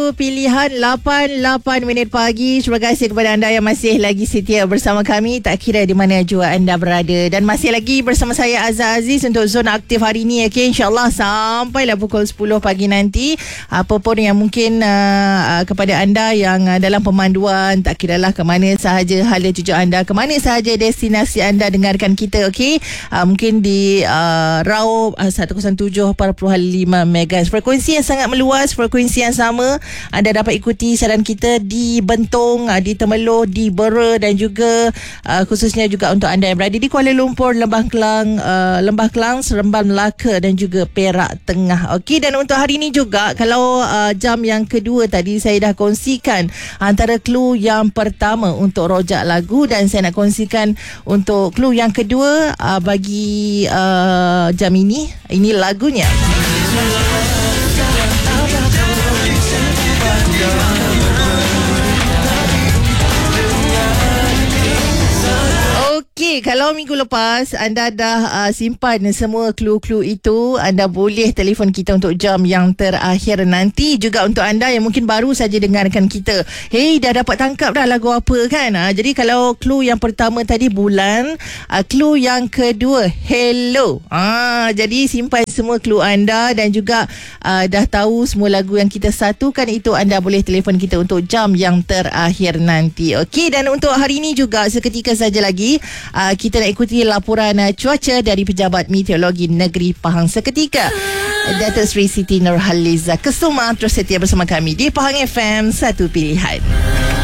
Satu Pilihan 88 minit pagi. Terima kasih kepada anda yang masih lagi setia bersama kami, tak kira di mana jua anda berada. Dan masih lagi bersama saya Azhar Aziz untuk Zona Aktif hari ini. Okay, InsyaAllah sampailah pukul 10 pagi nanti. Apa pun yang mungkin kepada anda yang dalam pemanduan, tak kiralah ke mana sahaja hala tuju anda, ke mana sahaja destinasi anda, dengarkan kita. Okay, mungkin di Raub 107.5 MHz, frekuensi yang sangat meluas, frekuensi yang sama. Anda dapat ikuti siaran kita di Bentong, di Temerloh, di Bera, dan juga khususnya juga untuk anda yang berada di Kuala Lumpur, Lembah Kelang, Seremban, Melaka dan juga Perak Tengah. Okey, dan untuk hari ini juga, kalau jam yang kedua tadi saya dah kongsikan antara clue yang pertama untuk rojak lagu, dan saya nak kongsikan untuk clue yang kedua bagi jam ini. Ini lagunya. Okey, kalau minggu lepas anda dah simpan semua clue-clue itu, anda boleh telefon kita untuk jam yang terakhir nanti. Juga untuk anda yang mungkin baru saja dengarkan kita, hey, dah dapat tangkap dah lagu apa kan? Jadi kalau clue yang pertama tadi bulan, clue yang kedua hello. Jadi simpan semua clue anda, dan juga dah tahu semua lagu yang kita satukan itu, anda boleh telefon kita untuk jam yang terakhir nanti. Okey, dan untuk hari ini juga seketika saja lagi kita nak ikuti laporan cuaca dari Pejabat Meteorologi Negeri Pahang seketika. Datuk Seri Siti Nurhaliza Kesuma terus setia bersama kami di Pahang FM, Satu Pilihan.